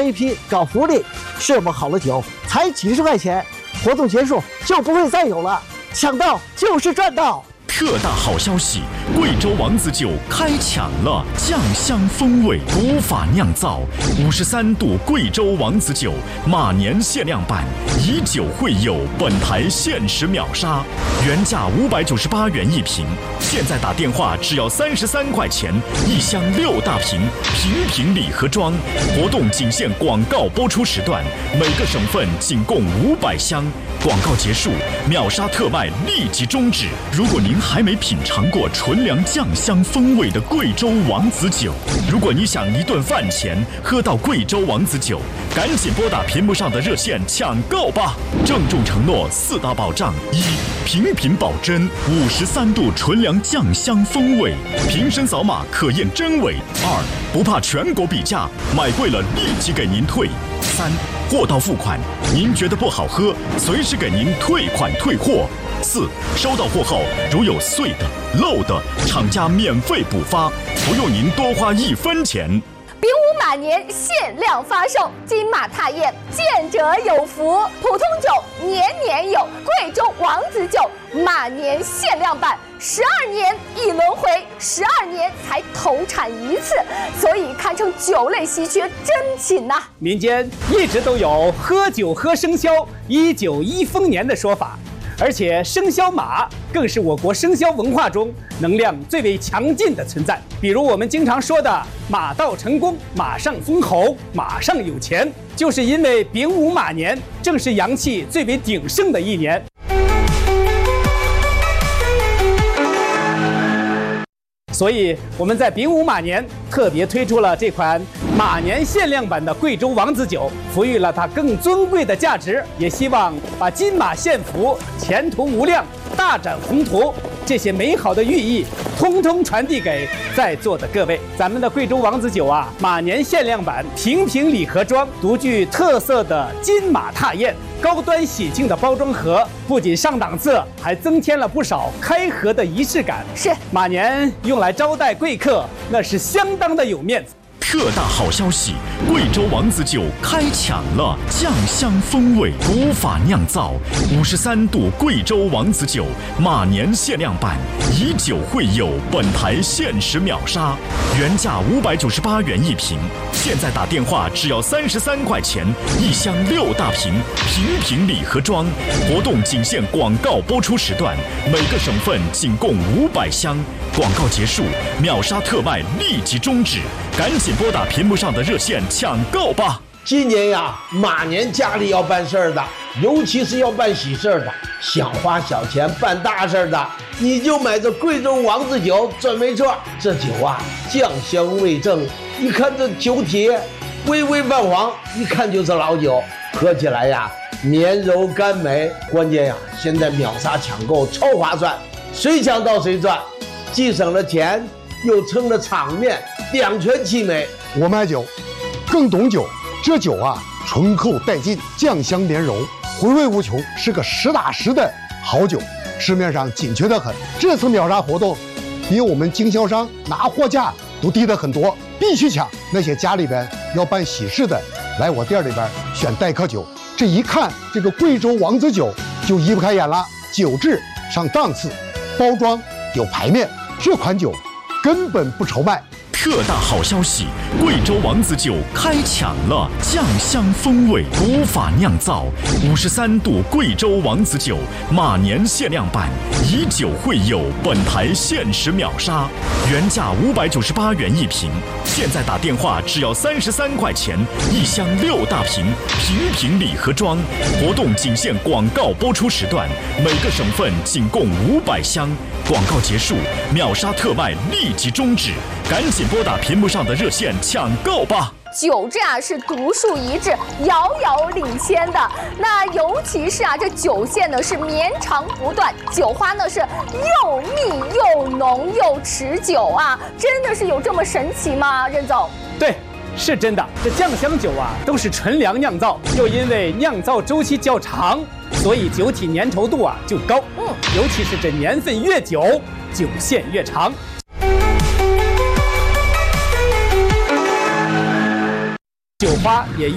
VIP 搞福利，这么好的酒才几十块钱，活动结束就不会再有了，抢到就是赚到。 特大好消息！贵州王子酒开抢了，酱香风味，古法酿造，53度贵州王子酒，马年限量版，以酒会友，本台限时秒杀，原价598元一瓶，现在打电话只要33块钱，一箱6大瓶，瓶瓶礼盒装，活动仅限广告播出时段，每个省份仅供500箱，广告结束，秒杀特卖立即终止。如果您还没品尝过纯粮酱香风味的贵州王子酒，如果你想一顿饭前喝到贵州王子酒，赶紧拨打屏幕上的热线抢购吧！郑重承诺4大保障：一、品品保真，53度纯粮酱香风味，瓶身扫码可验真伪；二、不怕全国比价，买贵了立即给您退；三、货到付款，您觉得不好喝，随时给您退款退货。四、收到货后如有碎的、漏的，厂家免费补发，不用您多花1分钱。 丙午马年限量发售，金马踏燕，见者有福。普通酒年年有，贵州王子酒马年限量版，12年一轮回，12年才投产一次，所以堪称酒类稀缺珍品呐。 民间一直都有喝酒喝生肖，以酒一丰年的说法。而且生肖马更是我国生肖文化中能量最为强劲的存在。比如我们经常说的马到成功，马上封侯，马上有钱，就是因为丙午马年正是阳气最为鼎盛的一年。所以我们在丙午马年特别推出了这款马年限量版的贵州王子酒，赋予了它更尊贵的价值，也希望把金马献福、前途无量、大展宏图这些美好的寓意通通传递给在座的各位。咱们的贵州王子酒啊，马年限量版瓶瓶礼盒装，独具特色的金马踏燕，高端喜庆的包装盒，不仅上档次，还增添了不少开盒的仪式感。 是马年用来招待贵客，那是相当的有面子。 特大好消息！贵州王子酒开抢了，酱香风味，古法酿造，53度贵州王子酒，马年限量版，以酒会友，本台限时秒杀，原价598元一瓶，现在打电话只要33块钱，一箱6大瓶，瓶瓶礼盒装，活动仅限广告播出时段，每个省份仅供500箱，广告结束，秒杀特卖立即终止，赶紧拨打屏幕上的热线抢购吧！ 今年呀，马年家里要办事儿的，尤其是要办喜事儿的，想花小钱办大事儿的，你就买这贵州王子酒准没错。这酒啊，酱香味正，一看这酒体微微泛黄，一看就是老酒，喝起来呀绵柔甘美。关键呀，现在秒杀抢购超划算，谁抢到谁赚，既省了钱，又撑了场面，两全其美。 我买酒更懂酒，这酒啊醇厚带劲，酱香绵柔，回味无穷，是个实打实的好酒，市面上紧缺得很。这次秒杀活动比我们经销商拿货价都低得很多，必须抢。那些家里边要办喜事的，来我店里边选待客酒，这一看这个贵州王子酒就移不开眼了，酒质上档次，包装有排面，这款酒根本不愁卖。 特大好消息！贵州王子酒开抢了，酱香风味，古法酿造，53度贵州王子酒，马年限量版，以酒会友，本台限时秒杀，原价598元一瓶，现在打电话只要33块钱，一箱6大瓶，瓶瓶礼盒装，活动仅限广告播出时段，每个省份仅供500箱，广告结束，秒杀特卖立即终止，赶紧拨打屏幕上的热线抢购吧！ 酒质啊是独树一帜，遥遥领先的。那尤其是啊，这酒线呢是绵长不断，酒花呢是又密又浓又持久啊，真的是有这么神奇吗？任总？ 对，是真的。这酱香酒啊都是纯粮酿造，又因为酿造周期较长，所以酒体粘稠度啊就高。尤其是这年份越久，酒线越长。酒花也